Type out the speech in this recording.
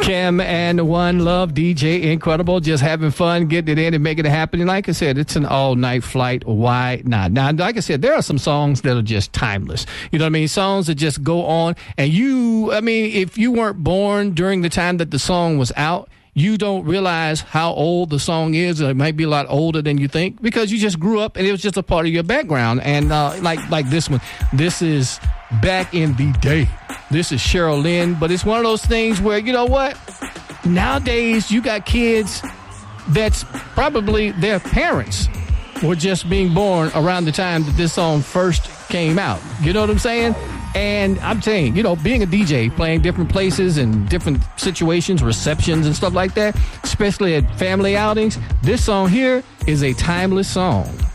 Kim and One Love, DJ Incredible, just having fun, getting it in and making it happen. And like I said, it's an all-night flight. Why not? Now, like I said, there are some songs that are just timeless. You know what I mean? Songs that just go on. And if you weren't born during the time that the song was out, you don't realize how old the song is. It might be a lot older than you think because you just grew up and it was just a part of your background. And like this one, this is back in the day. This is Cheryl Lynn, but it's one of those things where, you know what? Nowadays, you got kids that's probably their parents were just being born around the time that this song first came out. You know what I'm saying? And I'm saying, being a DJ, playing different places and different situations, receptions and stuff like that, especially at family outings, this song here is a timeless song.